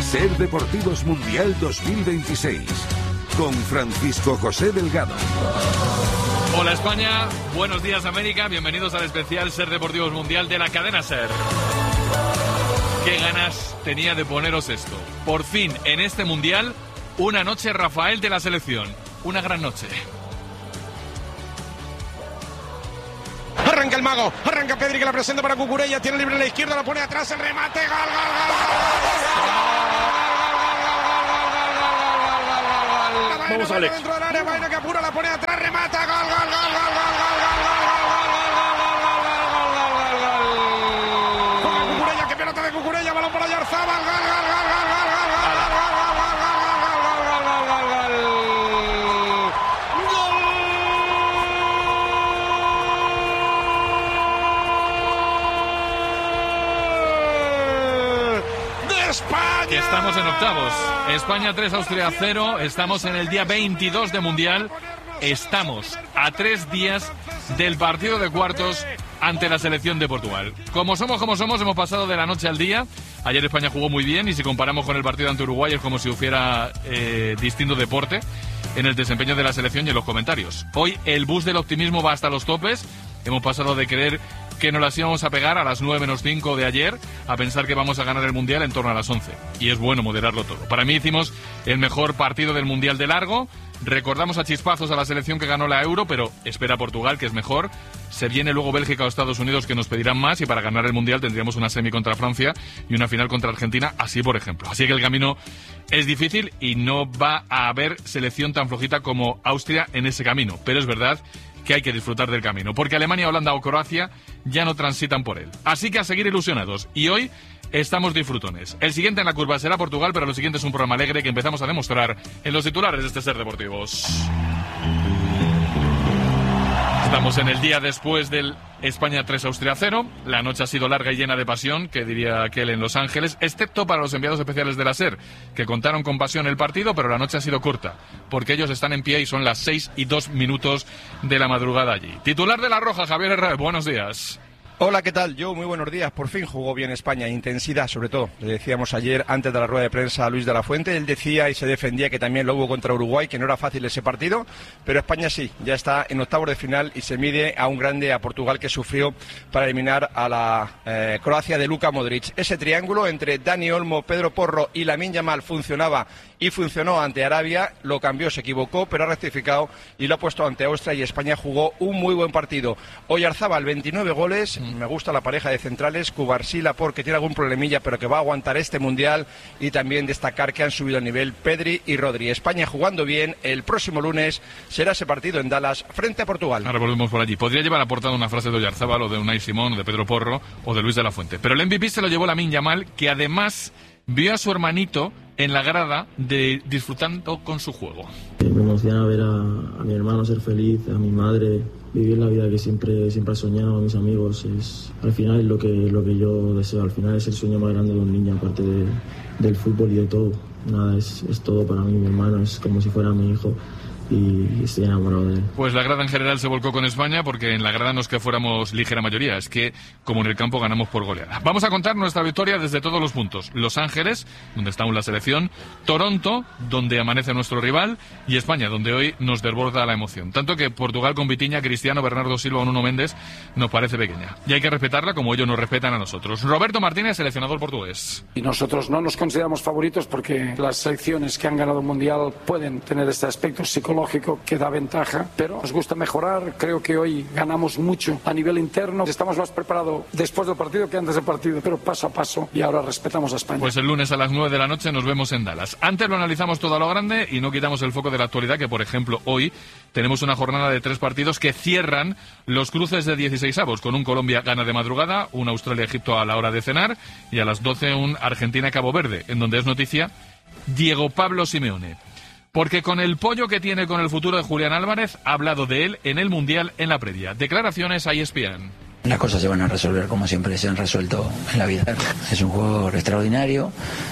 Ser Deportivos Mundial 2026 con Francisco José Delgado. Hola España, buenos días América, bienvenidos al especial Ser Deportivos Mundial de la cadena Ser. Qué ganas tenía de poneros esto. Por fin, en este Mundial, una noche Rafael de la selección. Una gran noche. Arranca el mago, arranca Pedri que la presenta para Cucurella, tiene libre en la izquierda, la pone atrás, el remate, gol, gol, gol. Vamos, Alex. Dentro del área, Baena que apura, la pone atrás, remata, gol, gol, gol, gol, gol, gol, gol, Cucurella, que pelota de Cucurella, balón para Oyarzabal, gol, gol, gol, gol, gol, gol, España. Que estamos en octavos. España 3, Austria 0. Estamos en el día 22 de Mundial. Estamos a 3 días del partido de cuartos ante la selección de Portugal. Como somos, hemos pasado de la noche al día. Ayer España jugó muy bien y si comparamos con el partido ante Uruguay es como si hubiera distinto deporte en el desempeño de la selección y en los comentarios. Hoy el bus del optimismo va hasta los topes. Hemos pasado de creer que nos las íbamos a pegar a las 9 menos 5 de ayer a pensar que vamos a ganar el Mundial en torno a las 11. Y es bueno moderarlo todo. Para mí hicimos el mejor partido del Mundial de largo. Recordamos a chispazos a la selección que ganó la Euro, pero espera Portugal, que es mejor. Se viene luego Bélgica o Estados Unidos, que nos pedirán más, y para ganar el Mundial tendríamos una semi contra Francia y una final contra Argentina, así por ejemplo. Así que el camino es difícil y no va a haber selección tan flojita como Austria en ese camino. Pero es verdad que hay que disfrutar del camino, porque Alemania, Holanda o Croacia ya no transitan por él. Así que a seguir ilusionados. Y hoy estamos disfrutones. El siguiente en la curva será Portugal, pero lo siguiente es un programa alegre que empezamos a demostrar en los titulares de este Ser Deportivos. Estamos en el día después del España 3, Austria 0. La noche ha sido larga y llena de pasión, que diría aquel en Los Ángeles, excepto para los enviados especiales de la SER, que contaron con pasión el partido, pero la noche ha sido corta, porque ellos están en pie y son las 6:02 de la madrugada allí. Titular de La Roja, Javier Herrera, buenos días. Hola, ¿qué tal? Muy buenos días. Por fin jugó bien España, intensidad sobre todo. Le decíamos ayer, antes de la rueda de prensa, a Luis de la Fuente. Él decía y se defendía que también lo hubo contra Uruguay, que no era fácil ese partido, pero España sí, ya está en octavos de final y se mide a un grande, a Portugal, que sufrió para eliminar a la Croacia de Luka Modric. Ese triángulo entre Dani Olmo, Pedro Porro y Lamine Yamal funcionaba y funcionó ante Arabia, lo cambió, se equivocó, pero ha rectificado y lo ha puesto ante Austria y España jugó un muy buen partido. Oyarzabal, 29 goles. Me gusta la pareja de centrales, Cubarsí, porque tiene algún problemilla, pero que va a aguantar este Mundial, y también destacar que han subido el nivel Pedri y Rodri. España jugando bien. El próximo lunes será ese partido en Dallas frente a Portugal. Ahora volvemos por allí. Podría llevar aportada una frase de Oyarzabal o de Unai Simón o de Pedro Porro o de Luis de la Fuente, pero el MVP se lo llevó Lamine Yamal, que además vio a su hermanito en la grada disfrutando con su juego. Me emociona ver a mi hermano ser feliz, a mi madre vivir la vida que siempre he soñado, a mis amigos. Al final es lo que yo deseo. Al final es el sueño más grande de un niño, aparte del fútbol y de todo. Nada, es todo para mí. Mi hermano es como si fuera mi hijo y estoy enamorado de él. Pues la grada en general se volcó con España, porque en la grada no es que fuéramos ligera mayoría, es que como en el campo ganamos por goleada. Vamos a contar nuestra victoria desde todos los puntos. Los Ángeles, donde está aún la selección, Toronto, donde amanece nuestro rival, y España, donde hoy nos desborda la emoción. Tanto que Portugal con Vitinha, Cristiano, Bernardo Silva o Nuno Méndez nos parece pequeña. Y hay que respetarla como ellos nos respetan a nosotros. Roberto Martínez, seleccionador portugués. Y nosotros no nos consideramos favoritos porque las selecciones que han ganado un mundial pueden tener este aspecto psicológico que da ventaja, pero nos gusta mejorar. Creo que hoy ganamos mucho a nivel interno. Estamos más preparados después del partido que antes del partido, pero paso a paso, y ahora respetamos a España. Pues el lunes a las 9 de la noche nos vemos en Dallas. Antes lo analizamos todo a lo grande y no quitamos el foco de la actualidad, que por ejemplo hoy tenemos una jornada de 3 partidos que cierran los cruces de 16avos, con un Colombia-Ghana de madrugada, un Australia-Egipto a la hora de cenar y a las 12 un Argentina-Cabo Verde, en donde es noticia Diego Pablo Simeone. Porque con el pollo que tiene con el futuro de Julián Álvarez, ha hablado de él en el Mundial en la previa. Declaraciones a ESPN. Las cosas se van a resolver como siempre se han resuelto en la vida. Es un jugador extraordinario,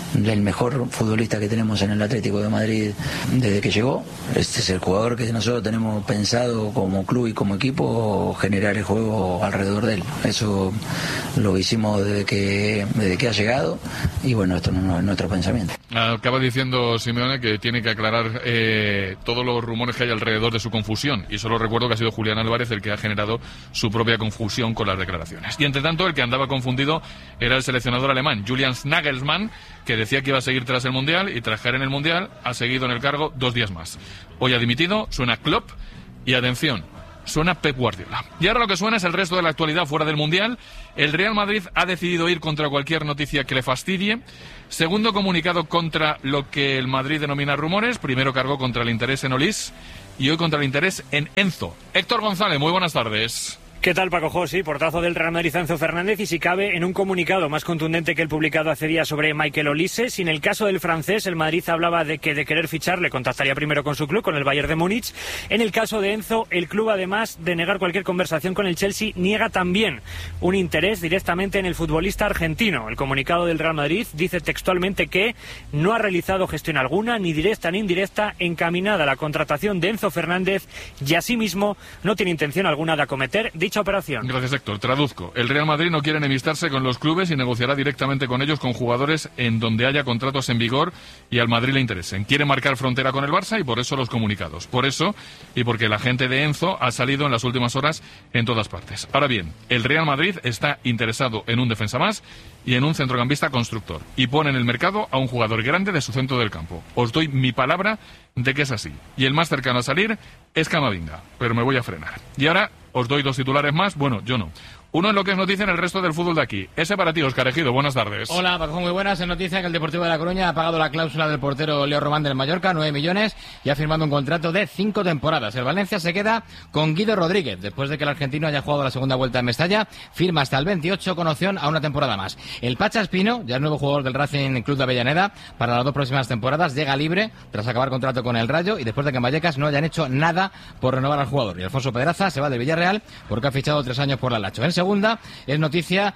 el mejor futbolista que tenemos en el Atlético de Madrid desde que llegó. Este es el jugador que nosotros tenemos pensado como club y como equipo generar el juego alrededor de él. Eso lo hicimos desde que ha llegado y bueno, esto no es nuestro pensamiento. Acaba diciendo Simeone que tiene que aclarar todos los rumores que hay alrededor de su confusión, y solo recuerdo que ha sido Julián Álvarez el que ha generado su propia confusión con las declaraciones. Y entre tanto, el que andaba confundido era el seleccionador alemán, Julian Nagelsmann, que decía que iba a seguir tras el Mundial, y tras caer en el Mundial ha seguido en el cargo 2 días más. Hoy ha dimitido, suena Klopp y atención, suena Pep Guardiola. Y ahora lo que suena es el resto de la actualidad fuera del Mundial. El Real Madrid ha decidido ir contra cualquier noticia que le fastidie. Segundo comunicado contra lo que el Madrid denomina rumores. Primero cargó contra el interés en Olís y hoy contra el interés en Enzo. Héctor González, muy buenas tardes. ¿Qué tal, Paco José? Portazo del Real Madrid a Enzo Fernández y, si cabe, en un comunicado más contundente que el publicado hace días sobre Michael Olise. Si en el caso del francés, el Madrid hablaba de que de querer ficharle contactaría primero con su club, con el Bayern de Múnich. En el caso de Enzo, el club, además de negar cualquier conversación con el Chelsea, niega también un interés directamente en el futbolista argentino. El comunicado del Real Madrid dice textualmente que no ha realizado gestión alguna, ni directa ni indirecta, encaminada a la contratación de Enzo Fernández y asimismo no tiene intención alguna de acometer dicha operación. Gracias, Héctor. Traduzco. El Real Madrid no quiere enemistarse con los clubes y negociará directamente con ellos con jugadores en donde haya contratos en vigor y al Madrid le interesen. Quiere marcar frontera con el Barça y por eso los comunicados. Por eso y porque la gente de Enzo ha salido en las últimas horas en todas partes. Ahora bien, el Real Madrid está interesado en un defensa más y en un centrocampista constructor y pone en el mercado a un jugador grande de su centro del campo. Os doy mi palabra de que es así. Y el más cercano a salir es Camavinga, pero me voy a frenar. Y ahora os doy 2 titulares más. Bueno, yo no. Uno en lo que es noticia en el resto del fútbol de aquí. Ese para ti, Óscar Ejido. Buenas tardes. Hola, Paco, muy buenas. Es noticia que el Deportivo de La Coruña ha pagado la cláusula del portero Leo Román del Mallorca, 9 millones, y ha firmado un contrato de 5 temporadas. El Valencia se queda con Guido Rodríguez. Después de que el argentino haya jugado la segunda vuelta en Mestalla, firma hasta el 28 con opción a una temporada más. El Pacha Espino, ya es nuevo jugador del Racing Club de Avellaneda, para las 2 próximas temporadas, llega libre tras acabar contrato con el Rayo y después de que en Vallecas no hayan hecho nada por renovar al jugador. Y Alfonso Pedraza se va de Villarreal porque ha fichado 3 años por la Lacho. En segunda, es noticia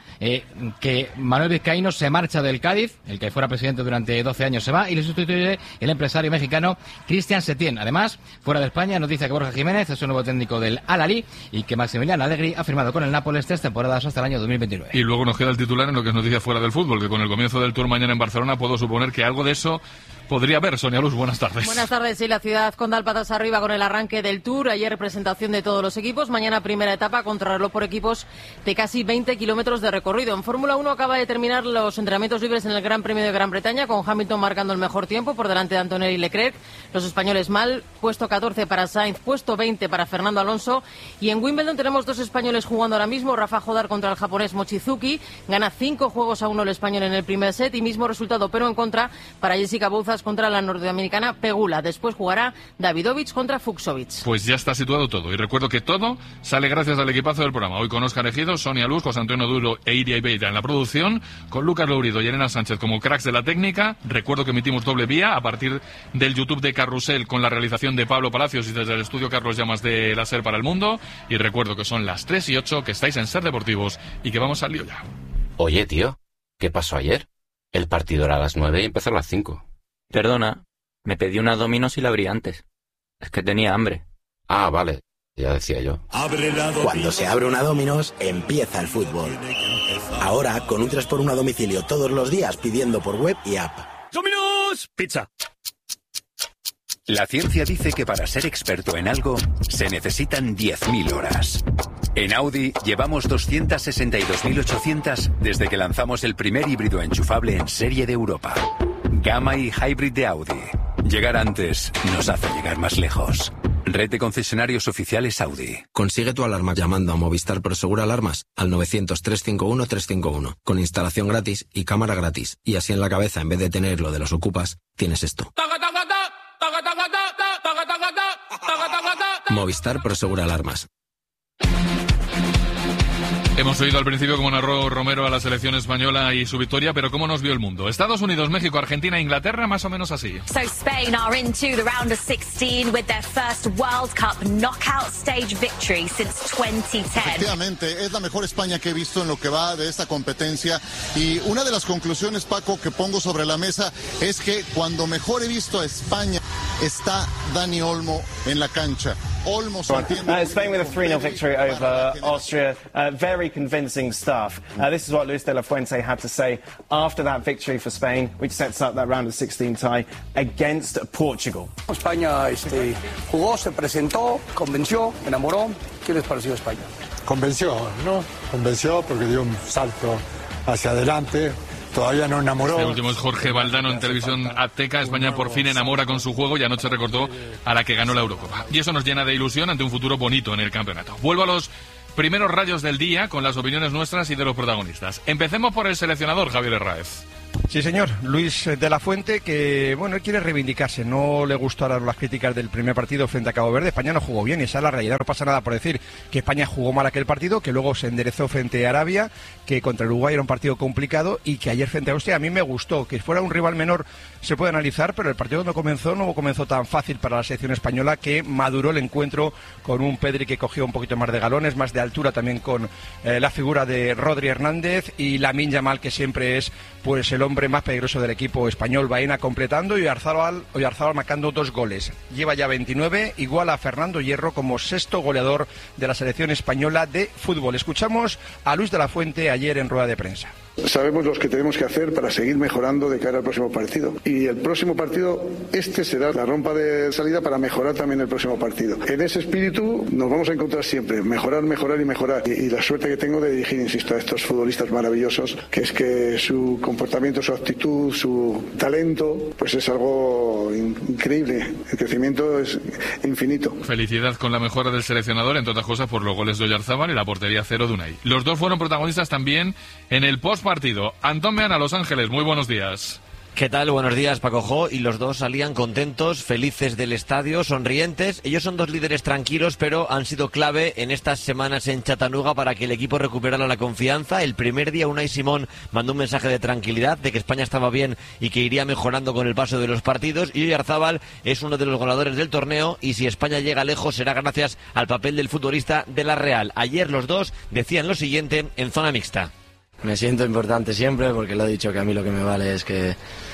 que Manuel Vizcaíno se marcha del Cádiz, el que fuera presidente durante 12 años se va y le sustituye el empresario mexicano Cristian Setién. Además, fuera de España, noticia que Borja Jiménez es el nuevo técnico del Al-Ahly y que Maximiliano Allegri ha firmado con el Nápoles 3 temporadas hasta el año 2029. Y luego nos queda el titular en lo que es noticia fuera del fútbol, que con el comienzo del Tour mañana en Barcelona puedo suponer que algo de eso podría haber. Sonia Luz, buenas tardes. Buenas tardes. Sí, la ciudad con patas arriba con el arranque del Tour. Ayer representación de todos los equipos. Mañana primera etapa, contrarreloj por equipos de casi 20 kilómetros de recorrido. En Fórmula 1 acaba de terminar los entrenamientos libres en el Gran Premio de Gran Bretaña, con Hamilton marcando el mejor tiempo por delante de Antonelli y Leclerc. Los españoles mal, puesto 14 para Sainz, puesto 20 para Fernando Alonso. Y en Wimbledon tenemos 2 españoles jugando ahora mismo. Rafa Jodar contra el japonés Mochizuki. Gana 5-1 el español en el primer set y mismo resultado, pero en contra para Jessica Bouzas contra la norteamericana Pegula. Después jugará Davidovich contra Fucsovics. Pues ya está situado todo. Y recuerdo que todo sale gracias al equipazo del programa. Hoy con Óscar Ejido, Sonia Luz, José Antonio Duro e Iria Ibeira en la producción, con Lucas Lourido y Elena Sánchez como cracks de la técnica. Recuerdo que emitimos doble vía a partir del YouTube de Carrusel con la realización de Pablo Palacios y desde el estudio Carlos Llamas de la SER para el Mundo. Y recuerdo que son las 3:08, que estáis en SER Deportivos y que vamos al lío ya. Oye, tío, ¿qué pasó ayer? El partido era a las 9 y empezó a las 5. Perdona, me pedí una Domino's y la abrí antes. Es que tenía hambre. Ah, vale, ya decía yo. Cuando se abre una Domino's, empieza el fútbol. Ahora, con un 3x1 a domicilio todos los días pidiendo por web y app. ¡Domino's! Pizza. La ciencia dice que para ser experto en algo se necesitan 10.000 horas. En Audi llevamos 262.800 desde que lanzamos el primer híbrido enchufable en serie de Europa. Gamma y Hybrid de Audi. Llegar antes nos hace llegar más lejos. Red de concesionarios oficiales Audi. Consigue tu alarma llamando a Movistar Prosegur Alarmas al 900-351-351 con instalación gratis y cámara gratis. Y así en la cabeza, en vez de tener lo de los ocupas, tienes esto. Movistar Prosegur Alarmas. Hemos oído al principio cómo narró Romero a la selección española y su victoria, pero ¿cómo nos vio el mundo? Estados Unidos, México, Argentina e Inglaterra, más o menos así. So Spain are into the round of 16 with their first World Cup knockout stage victory since 2010. Efectivamente, es la mejor España que he visto en lo que va de esta competencia. Y una de las conclusiones, Paco, que pongo sobre la mesa es que cuando mejor he visto a España está Dani Olmo en la cancha. Olmo Spain with a 3-0 victory over Austria. Very convincing stuff. This is what Luis de la Fuente had to say after that victory for Spain, which sets up that round of 16 tie against Portugal. España jugó, se presentó, convenció, enamoró. ¿Qué les pareció España? Convenció, ¿no? Convenció porque dio un salto hacia adelante. Todavía no enamoró. Este último es Jorge Valdano en Televisión Azteca. España por fin enamora con su juego y anoche recordó a la que ganó la Eurocopa. Y eso nos llena de ilusión ante un futuro bonito en el campeonato. Vuelvo a los primeros rayos del día con las opiniones nuestras y de los protagonistas. Empecemos por el seleccionador, Javier Herráez. Sí, señor. Luis de la Fuente, que, bueno, él quiere reivindicarse. No le gustaron las críticas del primer partido frente a Cabo Verde. España no jugó bien y esa es la realidad. No pasa nada por decir que España jugó mal aquel partido, que luego se enderezó frente a Arabia, que contra Uruguay era un partido complicado y que ayer frente a Austria a mí me gustó. Que fuera un rival menor se puede analizar, pero el partido no comenzó tan fácil para la selección española, que maduró el encuentro con un Pedri que cogió un poquito más de galones, más de altura también con la figura de Rodri Hernández y Lamine Yamal, que siempre es pues el hombre más peligroso del equipo español. Baena completando y Oyarzabal marcando 2 goles. Lleva ya 29, igual a Fernando Hierro como sexto goleador de la selección española de fútbol. Escuchamos a Luis de la Fuente ayer en rueda de prensa. Sabemos lo que tenemos que hacer para seguir mejorando de cara al próximo partido. Y el próximo partido, será la rampa de salida para mejorar también el próximo partido. En ese espíritu nos vamos a encontrar siempre. Mejorar, mejorar y mejorar. Y la suerte que tengo de dirigir, insisto, a estos futbolistas maravillosos, que es que su comportamiento, su actitud, su talento, pues es algo increíble. El crecimiento es infinito. Felicidad con la mejora del seleccionador, entre otras cosas por los goles de Oyarzabal y la portería 0 de Unai. Los dos fueron protagonistas también en el postpartido. Antón Meana, Los Ángeles, muy buenos días. ¿Qué tal? Buenos días, Paco Jo. Y los dos salían contentos, felices del estadio, sonrientes. Ellos son dos líderes tranquilos, pero han sido clave en estas semanas en Chattanooga para que el equipo recuperara la confianza. El primer día Unai Simón mandó un mensaje de tranquilidad, de que España estaba bien y que iría mejorando con el paso de los partidos. Y Oyarzabal es uno de los goleadores del torneo y si España llega lejos será gracias al papel del futbolista de la Real. Ayer los dos decían lo siguiente en zona mixta. Me siento importante siempre porque lo he dicho, que a mí lo que me vale es que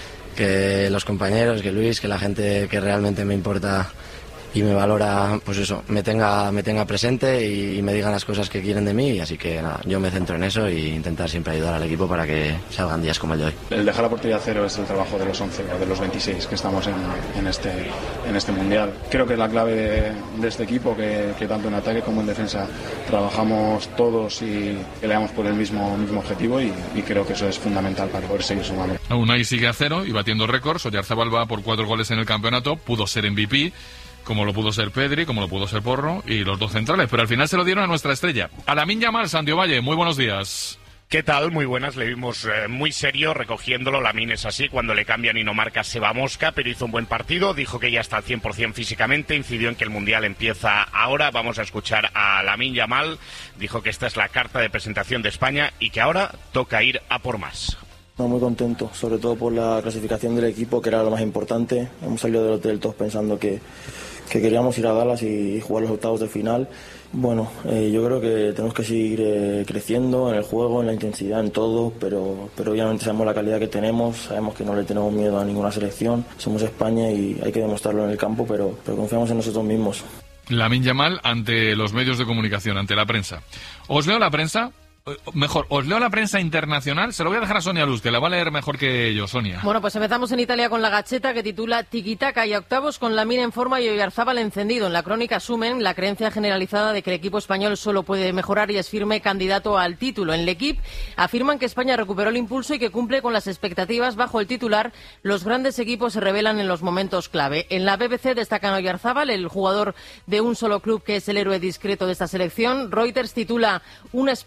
los compañeros, que Luis, que la gente que realmente me importa y me valora, pues eso, me tenga presente y me digan las cosas que quieren de mí. Así que nada, yo me centro en eso e intentar siempre ayudar al equipo para que salgan días como el de hoy. El dejar la portería a cero es el trabajo de los 11 o de los 26 que estamos en este mundial. Creo que es la clave de este equipo, que tanto en ataque como en defensa trabajamos todos y peleamos por el mismo objetivo y creo que eso es fundamental para poder seguir sumando. Unai sigue a 0 y batiendo récords. Oyarzabal va por 4 goles en el campeonato, pudo ser MVP, como lo pudo ser Pedri, como lo pudo ser Porro y los dos centrales, pero al final se lo dieron a nuestra estrella. A Lamine Yamal, Santiago Valle, muy buenos días. ¿Qué tal? Muy buenas, le vimos muy serio recogiéndolo. Lamine es así, cuando le cambian y no marca se va a mosca, pero hizo un buen partido, dijo que ya está al 100% físicamente, incidió en que el Mundial empieza ahora. Vamos a escuchar a Lamine Yamal, dijo que esta es la carta de presentación de España y que ahora toca ir a por más. No, muy contento, sobre todo por la clasificación del equipo, que era lo más importante. Hemos salido del hotel todos pensando que queríamos ir a Dallas y jugar los octavos de final. Bueno, yo creo que tenemos que seguir creciendo en el juego, en la intensidad, en todo, pero obviamente sabemos la calidad que tenemos, sabemos que no le tenemos miedo a ninguna selección, somos España y hay que demostrarlo en el campo, pero confiamos en nosotros mismos. Lamine Yamal ante los medios de comunicación, ante la prensa. ¿Os leo la prensa? Mejor, os leo la prensa internacional. Se lo voy a dejar a Sonia Luz, que la va a leer mejor que yo, Sonia. Bueno, pues empezamos en Italia con la Gazzetta, que titula Tiquitaca y a octavos con Lamine en forma y Oyarzabal encendido. En la crónica asumen la creencia generalizada de que el equipo español solo puede mejorar y es firme candidato al título. En l'Equipe afirman que España recuperó el impulso y que cumple con las expectativas. Bajo el titular, los grandes equipos se revelan en los momentos clave. En la BBC destacan a Oyarzabal, el jugador de un solo club que es el héroe discreto de esta selección. Reuters titula Una España en clara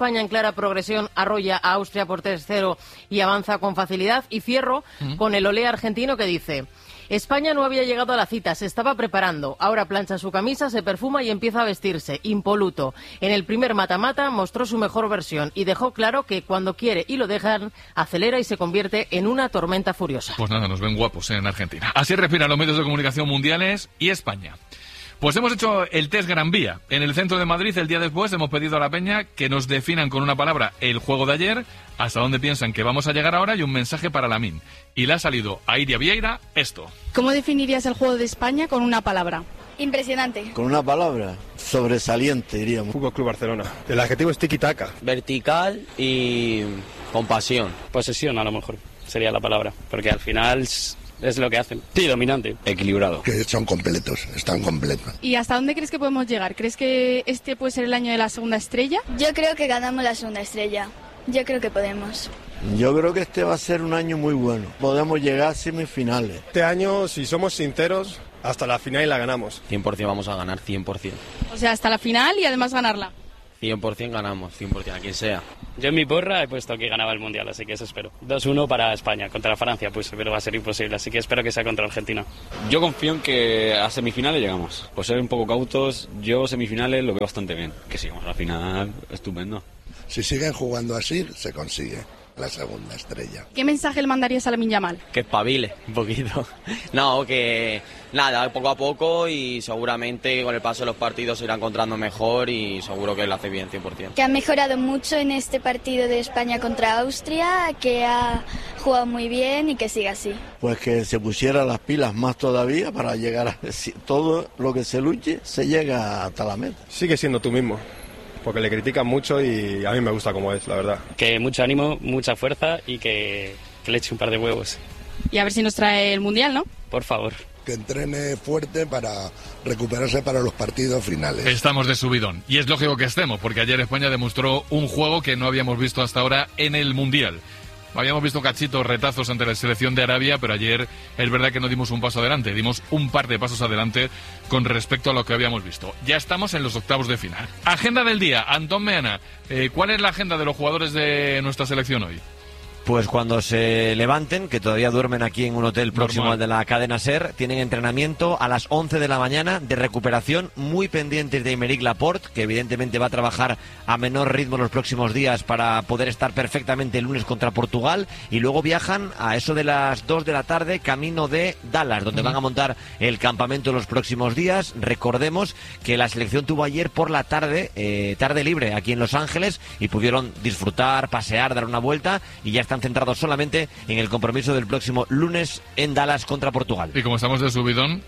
clara progresión, arrolla a Austria por 3-0 y avanza con facilidad. Y cierro con el olé argentino que dice: España no había llegado a la cita, se estaba preparando. Ahora plancha su camisa, se perfuma y empieza a vestirse, impoluto. En el primer mata-mata mostró su mejor versión y dejó claro que cuando quiere y lo dejan, acelera y se convierte en una tormenta furiosa. Pues nada, nos ven guapos en Argentina. Así respiran los medios de comunicación mundiales y España. Pues hemos hecho el test Gran Vía. En el centro de Madrid, el día después, hemos pedido a la peña que nos definan con una palabra el juego de ayer, hasta dónde piensan que vamos a llegar ahora y un mensaje para Lamine. Y le ha salido a Iria Vieira esto. ¿Cómo definirías el juego de España con una palabra? Impresionante. Con una palabra, sobresaliente, diríamos. Fútbol Club Barcelona. El adjetivo es tiki-taka. Vertical y con pasión. Posesión, a lo mejor, sería la palabra. Porque al final es lo que hacen. Sí, dominante. Equilibrado. Que son completos, están completos. ¿Y hasta dónde crees que podemos llegar? ¿Crees que este puede ser el año de la segunda estrella? Yo creo que ganamos la segunda estrella. Yo creo que podemos. Yo creo que este va a ser un año muy bueno. Podemos llegar a semifinales. Este año, si somos sinceros, hasta la final y la ganamos. 100% vamos a ganar, 100%. O sea, hasta la final y además ganarla. 100% ganamos, 100%, a quien sea. Yo en mi porra he puesto que ganaba el Mundial, así que eso espero. 2-1 para España, contra Francia, pues, pero va a ser imposible, así que espero que sea contra Argentina. Yo confío en que a semifinales llegamos. Por ser un poco cautos, yo semifinales lo veo bastante bien. Que sigamos a la final, estupendo. Si siguen jugando así, se consigue la segunda estrella. ¿Qué mensaje le mandarías a Lamine Yamal? Que espabile un poquito. No, que nada, poco a poco y seguramente con el paso de los partidos se irá encontrando mejor y seguro que lo hace bien, 100%. Que ha mejorado mucho en este partido de España contra Austria, que ha jugado muy bien y que siga así. Pues que se pusiera las pilas más todavía para llegar a todo lo que se luche, se llega hasta la meta. Sigue siendo tú mismo. Porque le critican mucho y a mí me gusta como es, la verdad. Que mucho ánimo, mucha fuerza y que le eche un par de huevos. Y a ver si nos trae el Mundial, ¿no? Por favor. Que entrene fuerte para recuperarse para los partidos finales. Estamos de subidón. Y es lógico que estemos, porque ayer España demostró un juego que no habíamos visto hasta ahora en el Mundial. Habíamos visto cachitos, retazos ante la selección de Arabia, pero ayer es verdad que no dimos un paso adelante, dimos un par de pasos adelante con respecto a lo que habíamos visto. Ya estamos en los octavos de final. Agenda del día, Antón Meana, ¿cuál es la agenda de los jugadores de nuestra selección hoy? Pues cuando se levanten, que todavía duermen aquí en un hotel próximo al de la cadena SER, tienen entrenamiento a las 11 de la mañana de recuperación, muy pendientes de Aymeric Laporte, que evidentemente va a trabajar a menor ritmo los próximos días para poder estar perfectamente el lunes contra Portugal, y luego viajan a eso de las 2 de la tarde camino de Dallas, donde van a montar el campamento los próximos días. Recordemos que la selección tuvo ayer por la tarde, tarde libre aquí en Los Ángeles, y pudieron disfrutar, pasear, dar una vuelta, y ya están centrados solamente en el compromiso del próximo lunes en Dallas contra Portugal. Y como estamos de subidón,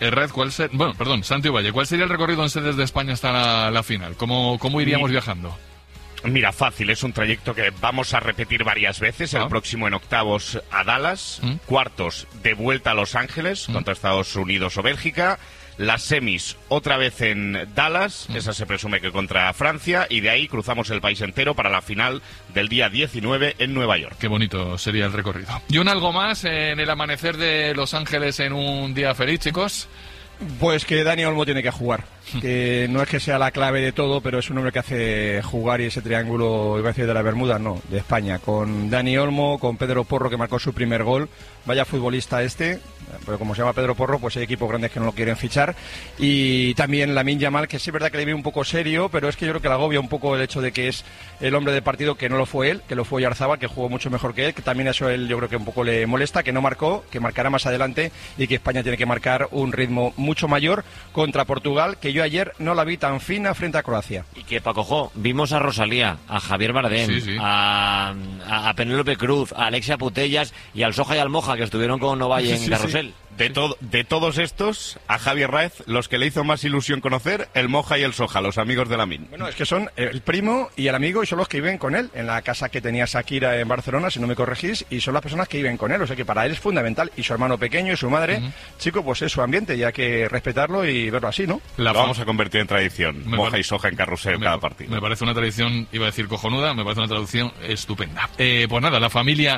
Santi Valle, ¿cuál sería el recorrido en sedes de España hasta la final? ¿Cómo iríamos viajando? Mira, fácil, es un trayecto que vamos a repetir varias veces. El próximo en octavos a Dallas, cuartos de vuelta a Los Ángeles contra Estados Unidos o Bélgica. Las semis otra vez en Dallas, esa se presume que contra Francia, y de ahí cruzamos el país entero para la final del día 19 en Nueva York. Qué bonito sería el recorrido. ¿Y un algo más en el amanecer de Los Ángeles en un día feliz, chicos? Pues que Dani Olmo tiene que jugar, que no es que sea la clave de todo, pero es un hombre que hace jugar, y ese triángulo, iba a decir de la Bermuda, no, de España, con Dani Olmo, con Pedro Porro, que marcó su primer gol. Vaya futbolista este, pero como se llama Pedro Porro, pues hay equipos grandes que no lo quieren fichar. Y también Lamine Yamal, que sí es verdad que le vi un poco serio, pero es que yo creo que le agobia un poco el hecho de que es el hombre del partido, que no lo fue él, que lo fue Oyarzabal, que jugó mucho mejor que él, que también eso a él yo creo que un poco le molesta, que no marcó, que marcará más adelante, y que España tiene que marcar un ritmo mucho mayor contra Portugal, que yo ayer no la vi tan fina frente a Croacia. Y que, Paco, vimos a Rosalía, a Javier Bardem, sí. a Penélope Cruz, a Alexia Putellas y al Soja y al Moja, que estuvieron con Novalle en Carrusel. Sí. De todos estos, a Javier Raez, los que le hizo más ilusión conocer, el Moja y el Soja, los amigos de Lamine. Bueno, es que son el primo y el amigo, y son los que viven con él, en la casa que tenía Shakira en Barcelona, si no me corregís, y son las personas que viven con él, o sea que para él es fundamental, y su hermano pequeño y su madre, chico, pues es su ambiente, y hay que respetarlo y verlo así, ¿no? Lo vamos a convertir en tradición, Moja y Soja en Carrusel cada partido. Me parece una tradición, iba a decir cojonuda, me parece una traducción estupenda. Pues nada, la familia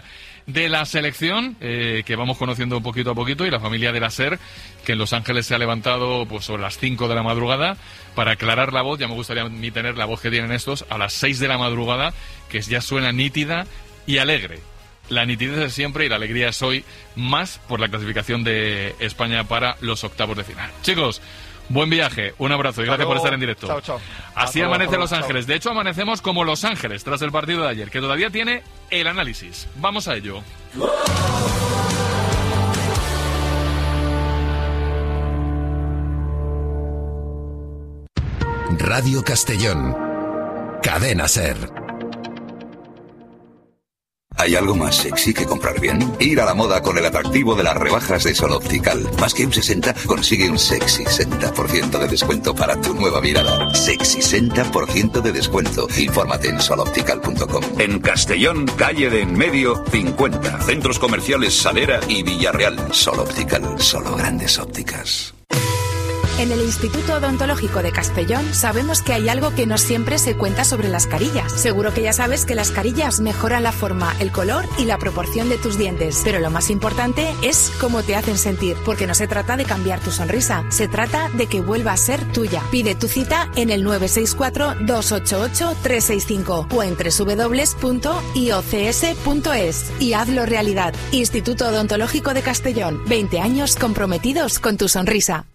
de la selección, que vamos conociendo poquito a poquito, y la familia de la SER, que en Los Ángeles se ha levantado pues sobre las 5 de la madrugada para aclarar la voz. Ya me gustaría a mí tener la voz que tienen estos a las 6 de la madrugada, que ya suena nítida y alegre. La nitidez es siempre y la alegría es hoy, más por la clasificación de España para los octavos de final. Chicos, buen viaje, un abrazo y gracias por estar en directo. Chao, chao. Así amanece Los Ángeles. De hecho, amanecemos como Los Ángeles tras el partido de ayer, que todavía tiene el análisis. Vamos a ello. Radio Castellón, Cadena SER. ¿Hay algo más sexy que comprar bien? Ir a la moda con el atractivo de las rebajas de Sol Optical. Más que un 60, consigue un sexy 60% de descuento para tu nueva mirada. Sexy 60% de descuento. Infórmate en soloptical.com. En Castellón, calle de En Medio, 50. Centros comerciales Salera y Villarreal. Sol Optical, solo grandes ópticas. En el Instituto Odontológico de Castellón sabemos que hay algo que no siempre se cuenta sobre las carillas. Seguro que ya sabes que las carillas mejoran la forma, el color y la proporción de tus dientes. Pero lo más importante es cómo te hacen sentir, porque no se trata de cambiar tu sonrisa, se trata de que vuelva a ser tuya. Pide tu cita en el 964-288-365 o en www.iocs.es y hazlo realidad. Instituto Odontológico de Castellón, 20 años comprometidos con tu sonrisa.